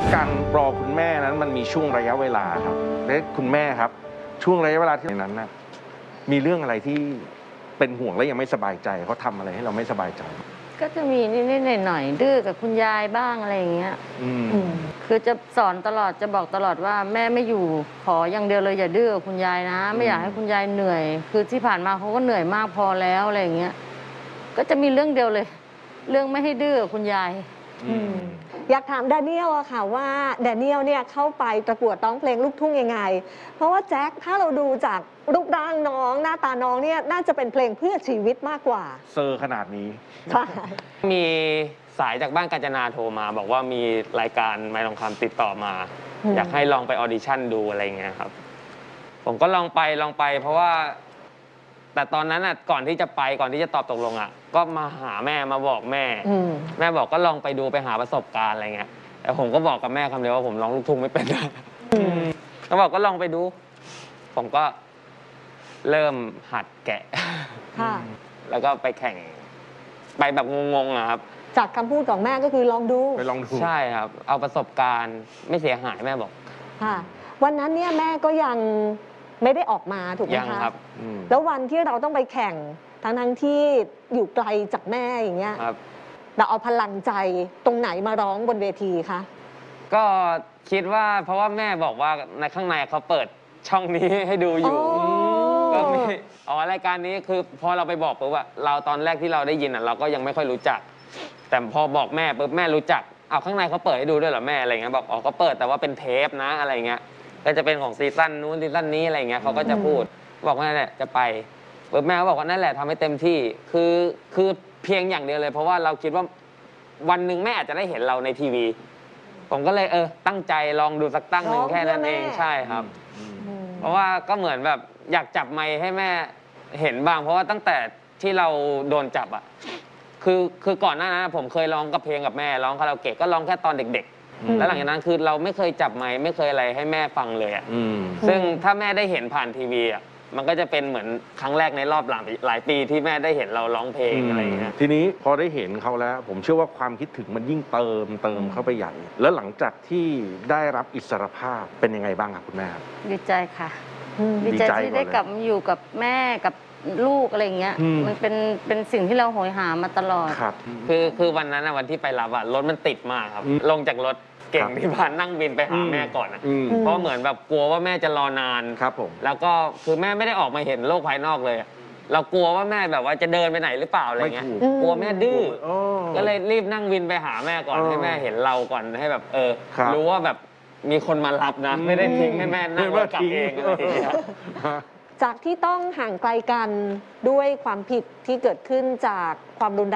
การรอคุณแม่นั้นมันมีช่วงระยะเวลาครับและคุณแม่ครับช่วงระยะเวลาที่นั้นนะมีเรื่องอะไรที่เป็นห่วงและยังไม่สบายใจเขาทำอะไรให้เราไม่สบายใจก็จะมีนิดๆหน่อยๆดื้อกับคุณยายบ้างอะไรอย่างเงี้ยคือจะสอนตลอดจะบอกตลอดว่าแม่ไม่อยู่ขออย่างเดียวเลยอย่าดื้อกับคุณยายนะไม่อยากให้คุณยายเหนื่อยคือที่ผ่านมาเขาก็เหนื่อยมากพอแล้วอะไรอย่างเงี้ยก็จะมีเรื่องเดียวเลยเรื่องไม่ให้ดื้อกับคุณยายอยากถามแดเนียลอะค่ะว่าแดเนียลเนี่ยเข้าไปประกวดร้องเพลงลูกทุ่งยังไงเพราะว่าแจ็คถ้าเราดูจากรูปร่างน้องหน้าตาน้องเนี่ยน่าจะเป็นเพลงเพื่อชีวิตมากกว่าเซอร์ขนาดนี้ใช่มีสายจากบ้านกาญจนาโทรมาบอกว่ามีรายการไม้ทองคำติดต่อมาอยากให้ลองไปออดิชั่นดูอะไรเงี้ยครับผมก็ลองไปเพราะว่าแต่ตอนนั้นอ่ะก่อนที่จะตอบตกลงอ่ะก็มาหาแม่มาบอกแม่บอกก็ลองไปดูไปหาประสบการณ์อะไรเงี้ยแต่ผมก็บอกกับแม่คำเดียวว่าผมร้องลูกทุ่งไม่เป็นก็บอกก็ลองไปดูผมก็เริ่มหัดแกะแล้วก็ไปแข่งไปแบบงงๆอะครับจากคำพูดของแม่ก็คือลองดูใช่ครับเอาประสบการณ์ไม่เสียหายแม่บอกวันนั้นเนี่ยแม่ก็ยังไม่ได้ออกมาถูกไหมคะยังครับแล้ววันที่เราต้องไปแข่งทั้งที่อยู่ไกลจากแม่อย่างเงี้ยเราเอาพลังใจตรงไหนมาร้องบนเวทีคะก็คิดว่าเพราะว่าแม่บอกว่าในข้างในเขาเปิดช่องนี้ให้ดูอยู่ก็มีรายการนี้คือพอเราไปบอกปุ๊บว่าเราตอนแรกที่เราได้ยินเราก็ยังไม่ค่อยรู้จักแต่พอบอกแม่ปุ๊บแม่รู้จักเอาข้างในเขาเปิดให้ดูด้วยเหรอแม่อะไรเงี้ยบอกเขาเปิดแต่ว่าเป็นเทปนะอะไรเงี้ยก็จะเป็นของซีซั่นนู้นซีซั่นนี้อะไรเงี้ยเขาก็จะพูดบอกว่านั่นแหละจะไปปุ๊บแม่เขาบอกว่านั่นแหละทำให้เต็มที่คือเพียงอย่างเดียวเลยเพราะว่าเราคิดว่าวันหนึ่งแม่อาจจะได้เห็นเราในทีวีผมก็เลยตั้งใจลองดูสักตั้งหนึ่งแค่นั้นเองใช่ครับเพราะว่าก็เหมือนแบบอยากจับไมค์ให้แม่เห็นบ้างเพราะว่าตั้งแต่ที่เราโดนจับอ่ะคือก่อนหน้านั้นผมเคยร้องกับเพลงกับแม่ร้องคาราโอเกะก็ร้องแค่ตอนเด็กๆแล้วหลังจากนั้นคือเราไม่เคยจับไมค์ไม่เคยอะไรให้แม่ฟังเลยอ่ะซึ่งถ้าแม่ได้เห็นผ่านทีวีอ่ะมันก็จะเป็นเหมือนครั้งแรกในรอบหลายปีที่แม่ได้เห็นเราร้องเพลงอะไรอย่างเงี้ยทีนี้พอได้เห็นเขาแล้วผมเชื่อว่าความคิดถึงมันยิ่งเติมเข้าไปใหญ่แล้วหลังจากที่ได้รับอิสรภาพเป็นยังไงบ้างครับคุณแม่ดีใจค่ะดีใจที่ได้กลับมาอยู่กับแม่กับลูกอะไรอย่างเงี้ยมันเป็นสิ่งที่เราโหยหามาตลอดครับคือวันนั้นวันที่ไปรับรถมันติดมากครับลงจากรถเก่งที่บ้านนั่งบินไปหาแม่ก่อนนะเพราะเหมือนแบบกลัวว่าแม่จะรอนานครับผมแล้วก็คือแม่ไม่ได้ออกมาเห็นโลกภายนอกเลยเรากลัวว่าแม่แบบว่าจะเดินไปไหนหรือเปล่าอะไรเงี้ยกลัวแม่ดื้อก็เลยรีบนั่งวินไปหาแม่ก่อนให้แม่เห็นเราก่อนให้แบบรู้ว่าแบบมีคนมารับนะไม่ได้ทิ้งให้แม่นั่งรถกลับเองอะไรอย่างเงี้ยจากที่ต้องห่างไกลกันด้วยความผิดที่เกิดขึ้นจากความรุนแรง